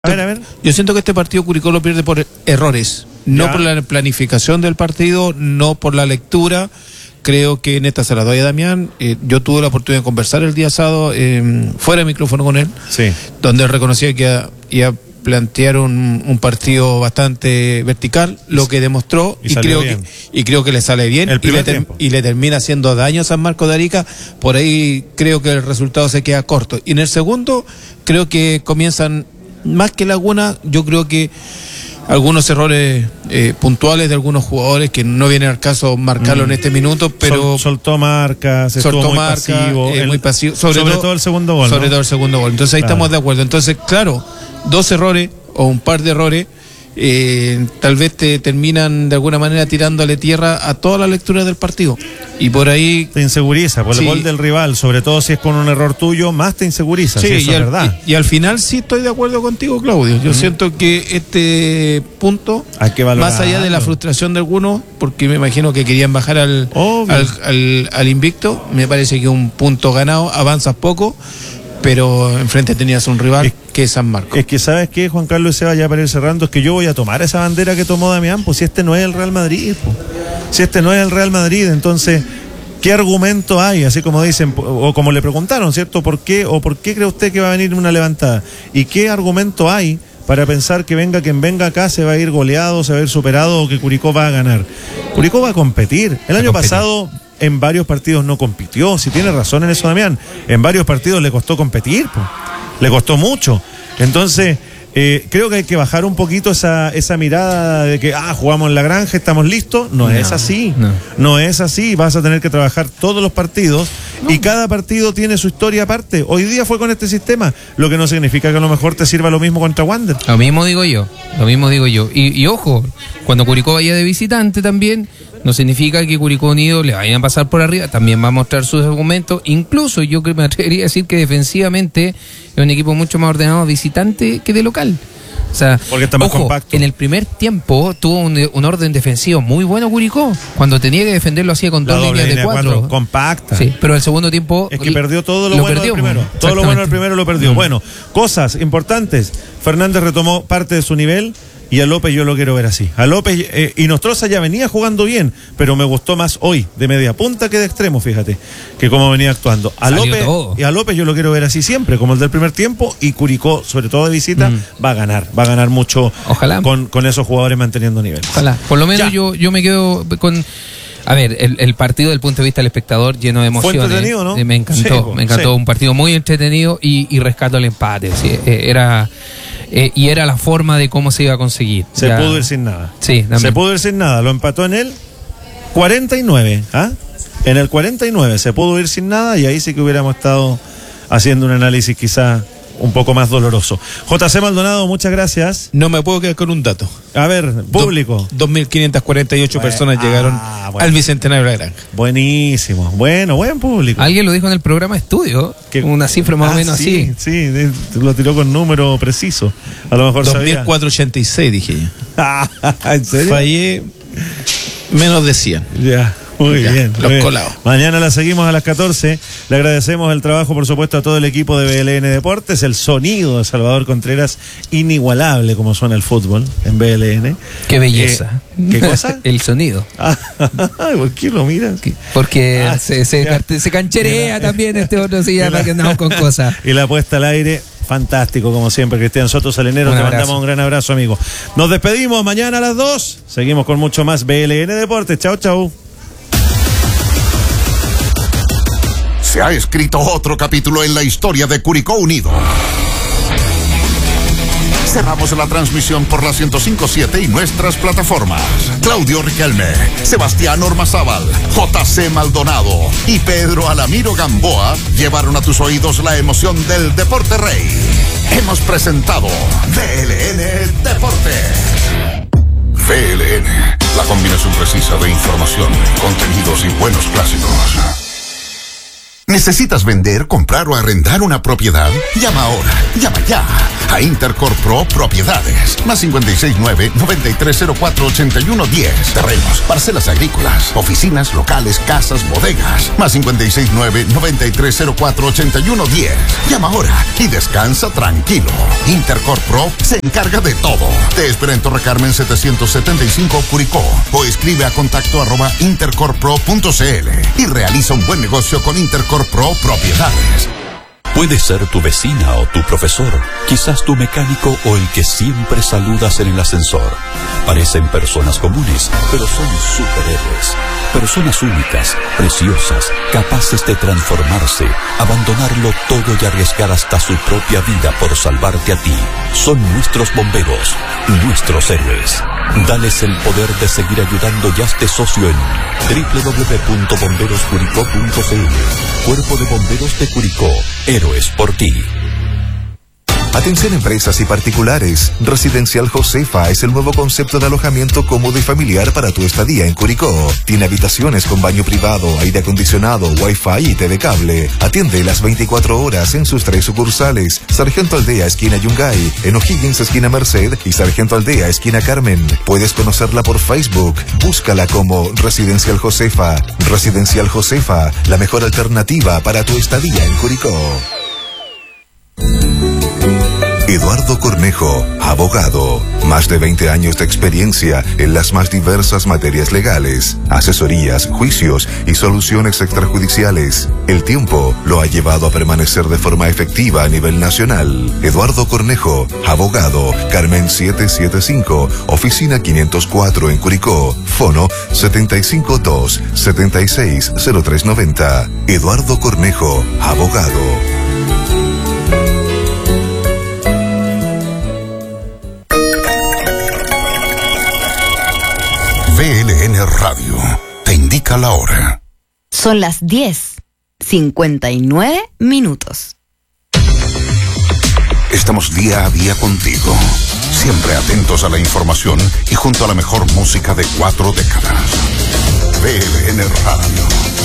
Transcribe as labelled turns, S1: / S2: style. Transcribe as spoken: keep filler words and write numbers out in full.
S1: A ver, a ver.
S2: Yo siento que este partido Curicó lo pierde por errores, no
S1: Ya.
S2: por la planificación del partido, no por la lectura. Creo que en esta se la doy a Damián. Eh, yo tuve la oportunidad de conversar el día sábado eh, fuera de micrófono con él,
S1: Sí.
S2: donde él reconocía que iba, iba a plantear un, un partido bastante vertical, lo que demostró
S1: Y
S2: y,
S1: salió
S2: creo
S1: bien.
S2: que y creo que le sale bien
S1: El
S2: y
S1: primer
S2: le, ter-
S1: tiempo.
S2: y le termina haciendo daño a San Marcos de Arica. Por ahí creo que el resultado se queda corto. Y en el segundo creo que comienzan más que Laguna, yo creo que algunos errores eh, puntuales de algunos jugadores que no viene al caso marcarlo
S1: Mm.
S2: en este minuto, pero
S1: Sol- soltó marcas, estuvo
S2: soltó
S1: muy
S2: marca,
S1: pasivo,
S2: eh,
S1: el-
S2: muy pasivo,
S1: sobre,
S2: sobre,
S1: todo, el segundo gol,
S2: sobre
S1: ¿no?
S2: todo el segundo gol. Entonces ahí
S1: Claro.
S2: estamos de acuerdo. Entonces, claro, dos errores o un par de errores eh, tal vez te terminan de alguna manera tirándole tierra a toda la lectura del partido. Y por ahí
S1: Te inseguriza, por
S2: Sí.
S1: el gol del rival, sobre todo si es con un error tuyo, más te inseguriza,
S2: Sí,
S1: si eso
S2: y,
S1: es
S2: al,
S1: verdad.
S2: y- y al final sí estoy de acuerdo contigo, Claudio. Yo siento que este punto,
S1: Hay que valorarlo.
S2: más allá de la frustración de algunos, porque me imagino que querían bajar al,
S1: Obvio.
S2: al, al- al invicto, me parece que un punto ganado, avanzas poco, pero enfrente tenías un rival
S1: Es-
S2: que es San Marcos.
S1: Es que, ¿sabes qué, Juan Carlos Seba, ya para ir cerrando? Es que yo voy a tomar esa bandera que tomó Damián, pues si este no es el Real Madrid, pues. Si este no es el Real Madrid, entonces, ¿qué argumento hay? Así como dicen, o como le preguntaron, ¿cierto? ¿Por qué, o por qué cree usted que va a venir una levantada? ¿Y qué argumento hay para pensar que venga quien venga acá se va a ir goleado, se va a ir superado o que Curicó va a ganar? Curicó va a competir. El año
S2: competir.
S1: pasado en varios partidos no compitió, si tiene razón en eso Damián, en varios partidos le costó competir, pues. Le costó mucho. Entonces, eh, creo que hay que bajar un poquito esa, esa mirada de que, ah, jugamos en la granja, estamos listos. No,
S2: No,
S1: es así.
S2: no.
S1: No es así. Vas a tener que trabajar todos los partidos y cada partido tiene su historia aparte. Hoy día fue con este sistema, lo que no significa que a lo mejor te sirva lo mismo contra Wander.
S3: Lo mismo digo yo, lo mismo digo yo. Y, y ojo, cuando Curicó vaya de visitante también, no significa que Curicó Unido le vayan a pasar por arriba, también va a mostrar sus argumentos. Incluso yo que me atrevería a decir que defensivamente es un equipo mucho más ordenado visitante que de local. O sea,
S1: Porque está más
S3: ojo,
S1: compacto.
S3: en el primer tiempo tuvo un, un orden defensivo muy bueno Curicó. Cuando tenía que defender lo hacía con
S1: La
S3: dos
S1: doble
S3: líneas de
S1: línea
S3: cuatro.
S1: cuatro, compacta.
S3: Sí, pero el segundo tiempo
S1: Es que perdió todo lo,
S3: lo
S1: bueno
S3: perdió,
S1: del primero.
S3: pues.
S1: Todo lo bueno del
S3: Exactamente.
S1: primero lo perdió.
S3: Mm.
S1: Bueno, cosas importantes. Fernández retomó parte de su nivel y a López yo lo quiero ver así. A López, eh, y Nostroza ya venía jugando bien, pero me gustó más hoy de media punta que de extremo, fíjate, que cómo venía actuando. A
S3: Salió
S1: López,
S3: todo.
S1: y a López yo lo quiero ver así siempre, como el del primer tiempo, y Curicó, sobre todo de visita,
S3: Mm.
S1: va a ganar, va a ganar mucho.
S3: Ojalá.
S1: con, con esos jugadores manteniendo nivel.
S3: Ojalá. Por lo menos
S1: Ya.
S3: yo, yo me quedo con... A ver, el, el partido del punto de vista del espectador lleno de
S1: Fue
S3: emociones.
S1: entretenido, ¿no?
S3: Eh, me encantó,
S1: Sí, po,
S3: me encantó.
S1: sí.
S3: Un partido muy entretenido y, y rescato el empate. Sí, eh, era eh, y era la forma de cómo se iba a conseguir.
S1: Se
S3: Ya-
S1: pudo ir sin nada.
S3: Sí, también.
S1: Se pudo ir sin nada. Lo empató en el cuarenta y nueve. ¿Ah? En el cuarenta y nueve se pudo ir sin nada y ahí sí que hubiéramos estado haciendo un análisis quizá un poco más doloroso. J C Maldonado, muchas gracias.
S2: No me puedo quedar con un dato.
S1: A ver, público.
S2: dos mil quinientas cuarenta y ocho
S1: Bueno,
S2: personas
S1: ah,
S2: llegaron
S1: bueno.
S2: al Bicentenario de la Granja.
S1: Buenísimo. Bueno, buen público.
S3: Alguien lo dijo en el programa Estudio,
S1: Que-
S3: una cifra más
S1: Ah,
S3: o menos
S1: sí,
S3: así.
S1: Sí, de- lo tiró con número preciso. A lo mejor
S2: dos mil
S1: sabía.
S2: cuatrocientos ochenta y seis dije yo.
S1: ¿En serio?
S2: Fallé menos de cien.
S1: Ya, muy
S2: Ya,
S1: bien.
S2: los
S1: muy bien.
S2: colados.
S1: Mañana la seguimos a las catorce. Le agradecemos el trabajo, por supuesto, a todo el equipo de B L N Deportes. El sonido de Salvador Contreras, inigualable como suena el fútbol en B L N.
S3: Qué belleza.
S1: Eh, ¿Qué cosa?
S3: El sonido.
S1: Ah, ¿por qué lo miras?
S3: Porque
S1: Ah,
S3: se, se,
S1: ya.
S3: se cancherea también este otro, sí, ya para que andamos con cosas.
S1: Y la puesta al aire, fantástico como siempre. Cristian Soto Salinero,
S3: Un
S1: te
S3: abrazo.
S1: mandamos un gran abrazo, amigo. Nos despedimos mañana a las dos. Seguimos con mucho más B L N Deportes. Chau, chau.
S4: Se ha escrito otro capítulo en la historia de Curicó Unido. Cerramos la transmisión por la ciento cinco punto siete y nuestras plataformas. Claudio Riquelme, Sebastián Ormazábal, J C Maldonado y Pedro Alamiro Gamboa llevaron a tus oídos la emoción del Deporte Rey. Hemos presentado B L N Deportes. B L N, la combinación precisa de información, contenidos y buenos clásicos. ¿Necesitas vender, comprar o arrendar una propiedad? Llama ahora, llama ya a Intercorp Pro Propiedades. Más cincuenta y seis nueve, noventa y tres cero cuatro, ochenta y uno diez. Terrenos, parcelas agrícolas, oficinas, locales, casas, bodegas. Más cincuenta y seis nueve, noventa y tres cero cuatro, ochenta y uno diez. Llama ahora y descansa tranquilo. Intercorp Pro se encarga de todo. Te espera en Torre Carmen setecientos setenta y cinco Curicó o escribe a contacto arroba intercorpro punto cl y realiza un buen negocio con Intercorp Pro Propiedades.
S5: Puede ser tu vecina o tu profesor, quizás tu mecánico o el que siempre saludas en el ascensor. Parecen personas comunes, pero son superhéroes. Personas únicas, preciosas, capaces de transformarse, abandonarlo todo y arriesgar hasta su propia vida por salvarte a ti. Son nuestros bomberos, nuestros héroes. Dales el poder de seguir ayudando y hazte socio en doble u doble u doble u punto bomberos curicó punto cl. Cuerpo de Bomberos de Curicó. Héroes por ti.
S6: Atención empresas y particulares. Residencial Josefa es el nuevo concepto de alojamiento cómodo y familiar para tu estadía en Curicó. Tiene habitaciones con baño privado, aire acondicionado, wifi y T V cable. Atiende las veinticuatro horas en sus tres sucursales. Sargento Aldea, esquina Yungay, en O'Higgins, esquina Merced y Sargento Aldea, esquina Carmen. Puedes conocerla por Facebook. Búscala como Residencial Josefa. Residencial Josefa, la mejor alternativa para tu estadía en Curicó. Eduardo Cornejo, abogado. Más de veinte años de experiencia en las más diversas materias legales, asesorías, juicios y soluciones extrajudiciales. El tiempo lo ha llevado a permanecer de forma efectiva a nivel nacional. Eduardo Cornejo, abogado. Carmen setecientos setenta y cinco, oficina quinientos cuatro en Curicó. Fono setenta y cinco dos, setenta y seis cero tres noventa. Eduardo Cornejo, abogado.
S4: V L N Radio te indica la hora.
S7: Son las diez, cincuenta y nueve minutos.
S4: Estamos día a día contigo, siempre atentos a la información y junto a la mejor música de cuatro décadas. V L N Radio.